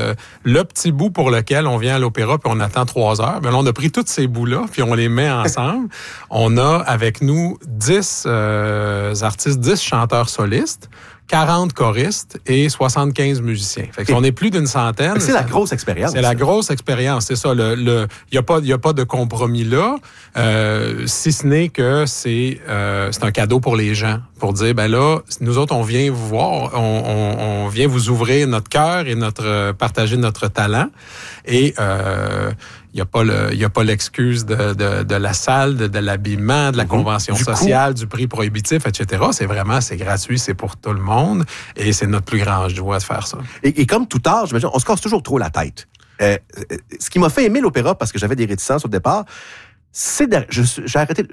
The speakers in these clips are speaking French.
le petit bout pour lequel on vient à l'opéra puis on attend 3 heures. Ben là, on a pris tous ces bouts-là puis on les met ensemble. On a avec nous 10 artistes, 10 chanteurs solistes, 40 choristes et 75 musiciens. Fait qu'on est plus d'une centaine. C'est la grosse expérience. C'est la grosse expérience, c'est ça. Il y a pas de compromis là, si ce n'est que c'est un cadeau pour les gens, pour dire ben là, nous autres on vient vous voir, on vient vous ouvrir notre cœur et partager notre talent et il y a pas l'excuse de la salle, de l'habillement, de la convention sociale, du prix prohibitif, etc. C'est gratuit, c'est pour tout le monde et c'est notre plus grand joie de faire ça. Et comme tout art, j'imagine, on se casse toujours trop la tête. Ce qui m'a fait aimer l'opéra, parce que j'avais des réticences au départ, c'est j'ai arrêté.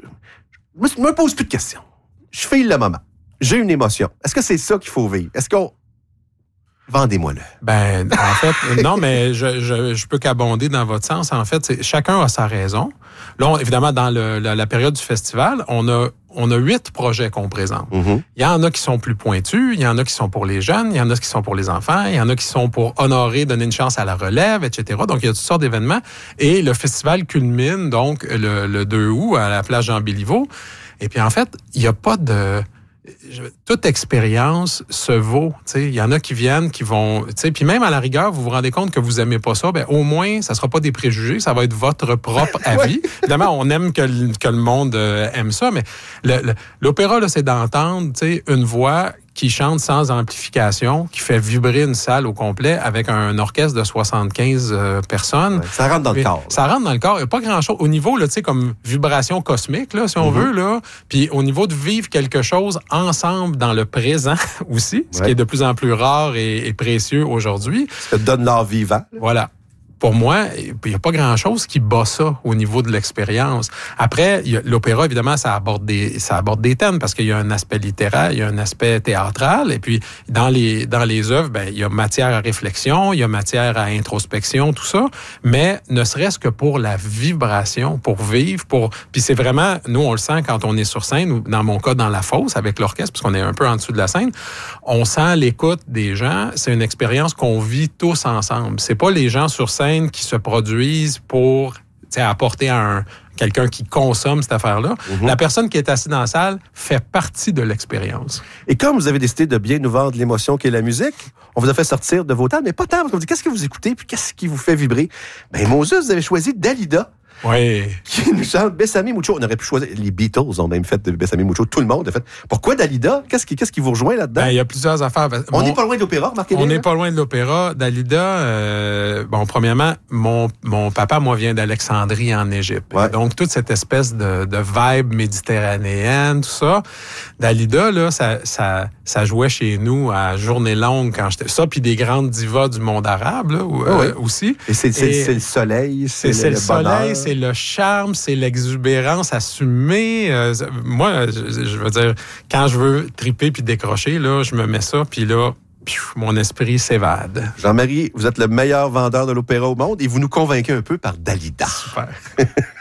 Je me pose plus de questions. Je file le moment. J'ai une émotion. Est-ce que c'est ça qu'il faut vivre? Est-ce qu'on... Vendez-moi-le. Ben, en fait, non, mais je peux qu'abonder dans votre sens. En fait, chacun a sa raison. Là, évidemment, dans la période du festival, on a 8 projets qu'on présente. Mm-hmm. Il y en a qui sont plus pointus, il y en a qui sont pour les jeunes, il y en a qui sont pour les enfants, il y en a qui sont pour honorer, donner une chance à la relève, etc. Donc, il y a toutes sortes d'événements. Et le festival culmine, donc, le 2 août à la plage Jean-Béliveau. Et puis, en fait, il n'y a pas de... Toute expérience se vaut. Il y en a qui viennent, qui vont... Puis même à la rigueur, vous vous rendez compte que vous aimez pas ça, ben au moins, ça sera pas des préjugés, ça va être votre propre avis. Évidemment, on aime que le monde aime ça, mais l'opéra, là, c'est d'entendre une voix qui chante sans amplification, qui fait vibrer une salle au complet avec un orchestre de 75 personnes. Ouais, ça rentre dans le corps. Ça rentre dans le corps. Il n'y a pas grand-chose. Au niveau, là, comme vibration cosmique, là, si on veut, là, puis au niveau de vivre quelque chose ensemble dans le présent aussi, ce qui est de plus en plus rare et précieux aujourd'hui. Ça te donne l'art vivant. Voilà. Pour moi, il n'y a pas grand-chose qui bat ça au niveau de l'expérience. Après, l'opéra, évidemment, ça aborde des thèmes parce qu'il y a un aspect littéraire, il y a un aspect théâtral. Et puis, dans les œuvres, ben, il y a matière à réflexion, il y a matière à introspection, tout ça. Mais ne serait-ce que pour la vibration, pour vivre, puis c'est vraiment, nous, on le sent quand on est sur scène, ou dans mon cas, dans la fosse avec l'orchestre, parce qu'on est un peu en dessous de la scène, on sent l'écoute des gens. C'est une expérience qu'on vit tous ensemble. C'est pas les gens sur scène qui se produisent pour apporter à quelqu'un qui consomme cette affaire-là. Mm-hmm. La personne qui est assise dans la salle fait partie de l'expérience. Et comme vous avez décidé de bien nous vendre l'émotion qu'est la musique, on vous a fait sortir de vos tables, mais pas tant, parce qu'on dit qu'est-ce que vous écoutez, puis qu'est-ce qui vous fait vibrer? Ben, Moses, vous avez choisi Dalida. Oui. Qui nous chante Bessame Mucho. On aurait pu choisir. Les Beatles ont même fait de Bessame Mucho. Tout le monde a fait. Pourquoi Dalida? Qu'est-ce qui vous rejoint là-dedans? Ben, il y a plusieurs affaires. On n'est pas loin de l'opéra, remarquez-le. On n'est pas loin de l'opéra. Dalida, premièrement, mon papa, moi, vient d'Alexandrie en Égypte. Ouais. Donc, toute cette espèce de vibe méditerranéenne, tout ça. Dalida, là, ça jouait chez nous à journée longue quand j'étais... Ça, puis des grandes divas du monde arabe, là, aussi. Et c'est le soleil, c'est le soleil, c'est le charme, c'est l'exubérance assumée. Moi, je veux dire, quand je veux triper puis décrocher, là, je me mets ça, puis là, mon esprit s'évade. Jean-Marie, vous êtes le meilleur vendeur de l'opéra au monde et vous nous convainquez un peu par Dalida. Super.